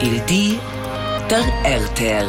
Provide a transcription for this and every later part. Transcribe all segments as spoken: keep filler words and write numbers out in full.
Il di der R T L.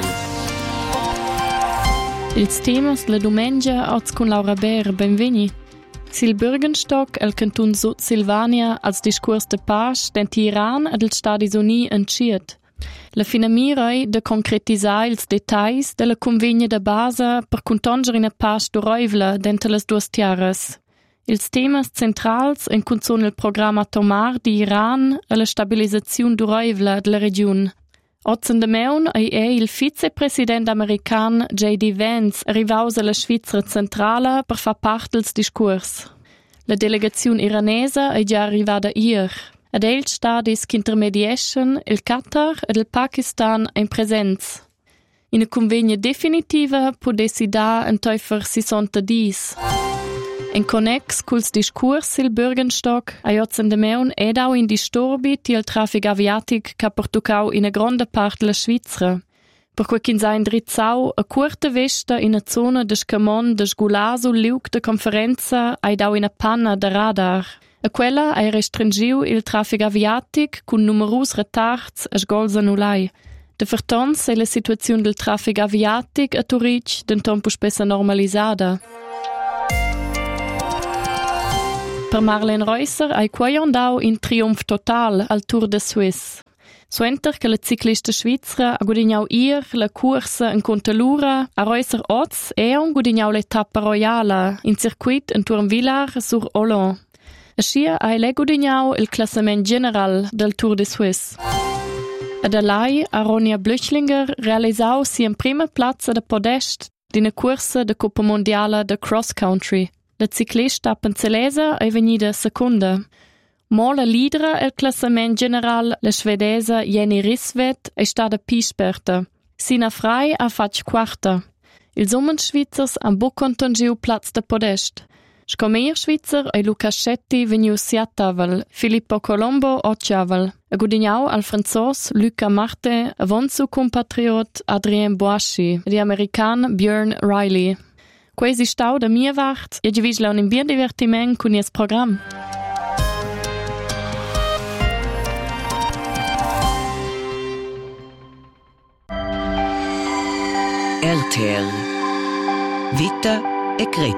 Ils temas la domengia oz con Laura Ber, benveni. Sil Bürgenstock el cantun Sud Silvania als discurs de pace dent Iran ed il Stati Uni entschiet. La finamirai de concretisar ils detalls de la convegna de base per contonger in a pace dureivla dent las duas tiaras. Ils temas centrals en cunzun il programma Tomar di Iran e la stabilisaziun dureivla de la region. Ozen de meun ei è il vicepresident american J D Vance arrivaus alla Svizra centrala per far part dels discurs. La delegaziun iranesa è già arrivada ier. Ad els stadis qu'intermedieschen il Qatar ed il Pakistan in presenz. In a convegna definitiva può decidar en teufer sessanta dis. En connex culs discurs il Bürgenstock a jotzen de meun ed au in disturbi ti il traffic aviatic ca pertucau in a gronda part la Svizra. Per quei kin sa indrizzau a curta vesta in a zona de scamon de sgulasu liug de conferenza ai dau in a panna de radar. A quella ai restringiu il traffic aviatic cun numerus retards e sgols annulai. De vertons sei la situazione del traffic aviatic a Turic denton pu spessa normalisada. Per Marlene Reusser ai quai andau in triumf total al Tour de Suisse. Suenter che la ciclista svizra ha guadagnau ier la corsa in Contalura, a Reusser Oz e ha guadagnau l'etappa royala in circuit in Tournvillars sur Hollande. Aschia ha ele guadagnau il classament general del Tour de Suisse. Ad alai a Ronja Blöchlinger realisau si in prima plazza de podest d'ina corsa de Coppa Mondiala de Cross Country. La ciclista pancelesa è venuta seconda. Mo la lidera el classament general, la svedesa Jenny Rissvet, è stata più esperta. Sina Frey ha fatto quarta. Ils Ummenschweizers han buc contongiu plaz de podest. Scomeir Schweizer è Luca Schetti veniu siattavel, Filippo Colombo ottiavel. A gudignau al franzos Luca Marte, avon su compatriot Adrien Boaschi, di american Björn Riley. Quasi stau da mia wart, e givisla un bien divertiment con ies program. R T L. Vita e Cre